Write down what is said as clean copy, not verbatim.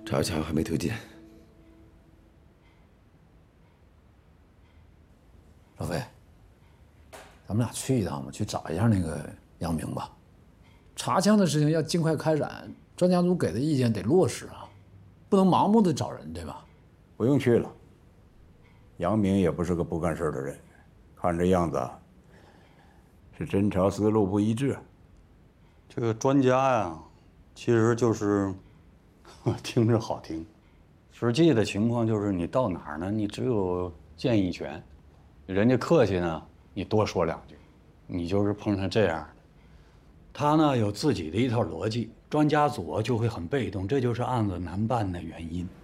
查强还没推进。 老飞，咱们俩去一趟吧，去找一下那个杨明吧。查枪的事情要尽快开展，专家组给的意见得落实啊，不能盲目的找人，对吧？ 不用去了。杨明也不是个不干事的人，看这样子是侦查思路不一致。 这个专家呀，其实就是听着好听，实际的情况就是你到哪儿呢，你只有建议权，人家客气呢，你多说两句，你就是碰上这样的。他呢有自己的一套逻辑，专家组就会很被动，这就是案子难办的原因。